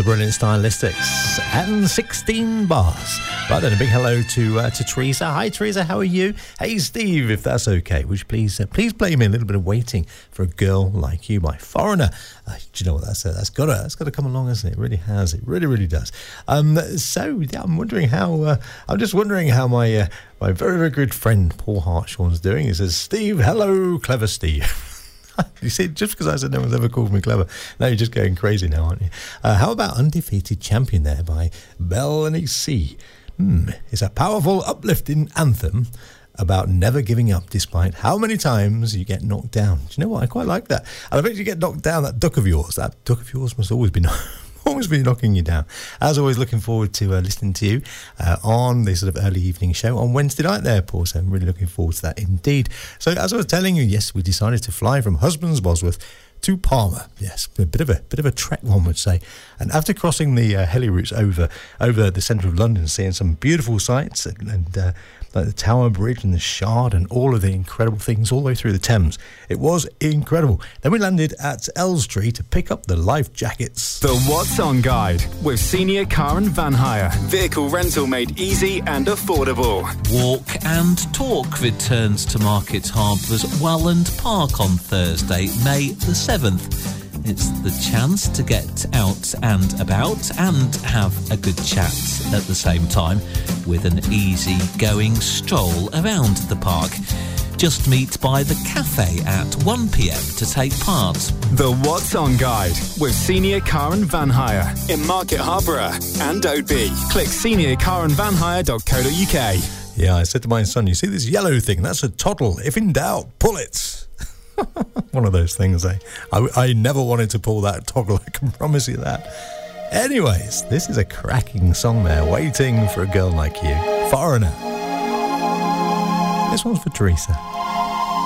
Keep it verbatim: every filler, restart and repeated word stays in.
brilliant Stylistics and sixteen bars. Right then, a big hello to uh, to Teresa. Hi Teresa, how are you? Hey Steve, if that's okay, would you please uh, please play me a little bit of Waiting for a Girl Like You by Foreigner. Uh, do you know what that's uh, that's got to that's got to come along, hasn't it? It really has. It really really does. Um, so yeah, I'm wondering how. Uh, I'm just wondering how my uh, my very very good friend Paul Hartshorn's doing. He says, Steve, hello, clever Steve. You see, just because I said no one's ever called me clever, now you're just going crazy now, aren't you? Uh, how about Undefeated Champion there by Melanie C? Hmm, it's a powerful, uplifting anthem about never giving up despite how many times you get knocked down. Do you know what? I quite like that. And I bet you get knocked down, that duck of yours, that duck of yours must always be always be knocking you down. As always, looking forward to uh, listening to you uh, on this sort of early evening show on Wednesday night there, Paul. So I'm really looking forward to that indeed. So as I was telling you, yes, we decided to fly from Husbands Bosworth to Palmer. Yes, a bit of a bit of a trek, one would say. And after crossing the uh, heli routes over over the centre of London, seeing some beautiful sights and, and uh, like the Tower Bridge and the Shard and all of the incredible things all the way through the Thames, it was incredible. Then we landed at Elstree to pick up the life jackets. The What's On Guide with Senior Car and Van Hire. Vehicle rental made easy and affordable. Walk and Talk returns to Market Harbour's Welland Park on Thursday, May the seventh. It's the chance to get out and about and have a good chat at the same time with an easy-going stroll around the park. Just meet by the cafe at one p.m. to take part. The What's On Guide with Senior Car and Van Hire in Market Harborough and Oadby. Click senior car and van hire dot co dot uk. Yeah, I said to my son, you see this yellow thing? That's a toddle. If in doubt, pull it. One of those things, eh? I, I never wanted to pull that toggle, I can promise you that. Anyways, this is a cracking song there, Waiting for a Girl Like You. Foreigner. This one's for Teresa.